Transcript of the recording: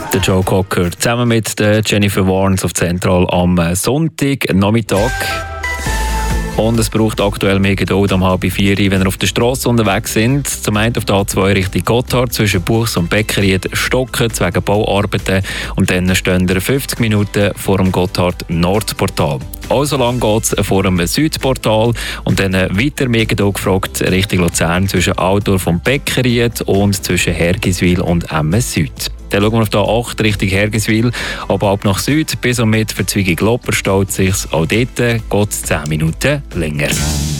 Der Joe Cocker zusammen mit der Jennifer Warnes auf Zentral am Sonntagnachmittag. Und es braucht aktuell mehr Geduld am 3:30, wenn ihr auf der Strasse unterwegs sind. Zum einen auf der A2 Richtung Gotthard zwischen Buchs und Beckeried stocken wegen Bauarbeiten. Und dann stehen ihr 50 Minuten vor dem Gotthard-Nordportal. Also lang geht es vor dem Südportal und dann weiter mehr Geduld gefragt Richtung Luzern zwischen Altdorf und Beckeried und zwischen Hergiswil und Emmen Süd. Dann schauen wir auf der A8 Richtung Hergiswil, aber ab nach Süd bis und mit Verzweigung Lopper staut sich auch dort geht es 10 Minuten länger.